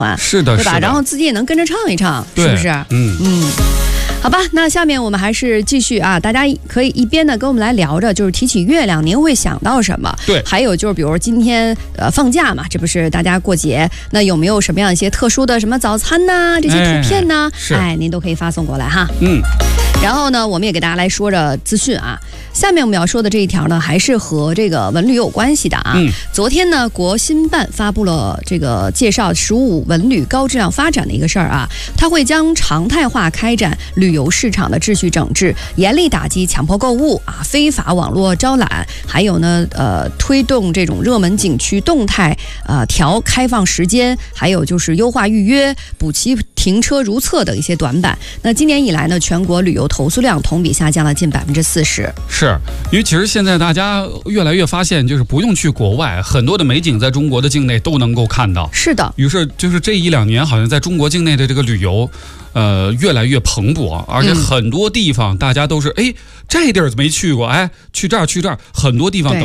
是的， 对吧？ 是的， 然后自己也能跟着唱一唱，是不是？好吧，那下面我们还是继续啊，大家可以一边呢跟我们来聊着，就是提起月亮，您会想到什么？ 对， 还有就是比如今天放假嘛，这不是大家过节，那有没有什么样一些特殊的什么早餐呐、这些图片呢？您都可以发送过来哈。然后呢，我们也给大家来说着资讯啊。下面我们要说的这一条呢，还是和这个文旅有关系的啊。昨天呢，国新办发布了这个介绍15文旅高质量发展的一个事儿啊，它会将常态化开展旅游市场的秩序整治，严厉打击强迫购物啊、非法网络招揽，还有呢推动这种热门景区动态调开放时间，还有就是优化预约、补齐停车如厕等一些短板。那今年以来呢，全国旅游投诉量同比下降了近40%。 是因为其实现在大家越来越发现，就是不用去国外，很多的美景在中国的境内都能够看到。 是的， 于是就是这1-2年，好像在中国境内的这个旅游，越来越蓬勃，而且很多地方大家都是这地儿没去过，去这儿，很多地方等